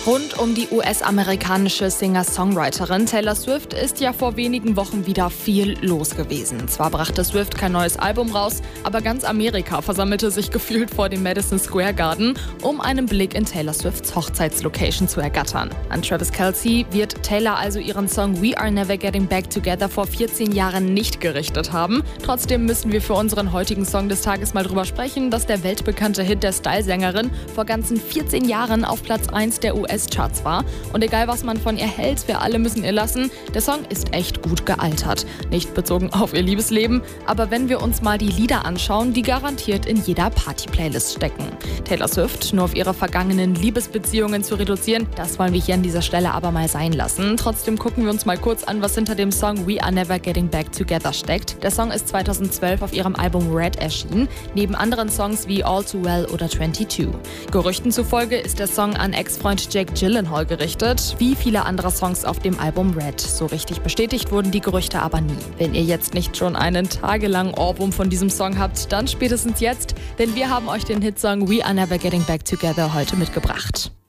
Rund um die US-amerikanische Singer-Songwriterin Taylor Swift ist ja vor wenigen Wochen wieder viel los gewesen. Zwar brachte Swift kein neues Album raus, aber ganz Amerika versammelte sich gefühlt vor dem Madison Square Garden, um einen Blick in Taylor Swifts Hochzeitslocation zu ergattern. An Travis Kelce wird Taylor also ihren Song We Are Never Getting Back Together vor 14 Jahren nicht gerichtet haben. Trotzdem müssen wir für unseren heutigen Song des Tages mal drüber sprechen, dass der weltbekannte Hit der Style-Sängerin vor ganzen 14 Jahren auf Platz 1 der US-Charts war. Und egal, was man von ihr hält, wir alle müssen ihr lassen, der Song ist echt gut gealtert. Nicht bezogen auf ihr Liebesleben, aber wenn wir uns mal die Lieder anschauen, die garantiert in jeder Party-Playlist stecken. Taylor Swift nur auf ihre vergangenen Liebesbeziehungen zu reduzieren, das wollen wir hier an dieser Stelle aber mal sein lassen. Trotzdem gucken wir uns mal kurz an, was hinter dem Song We Are Never Getting Back Together steckt. Der Song ist 2012 auf ihrem Album Red erschienen, neben anderen Songs wie All Too Well oder 22. Gerüchten zufolge ist der Song an Ex-Freund Jake Gyllenhaal gerichtet, wie viele andere Songs auf dem Album Red. So richtig bestätigt wurden die Gerüchte aber nie. Wenn ihr jetzt nicht schon einen tagelangen Ohrwurm von diesem Song habt, dann spätestens jetzt, denn wir haben euch den Hitsong We Are Never Getting Back Together heute mitgebracht.